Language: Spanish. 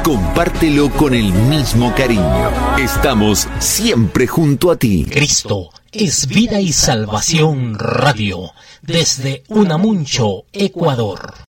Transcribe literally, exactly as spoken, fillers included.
Compártelo con el mismo cariño. Estamos siempre junto a ti. Cristo es Vida y Salvación Radio, desde Unamuncho, Ecuador.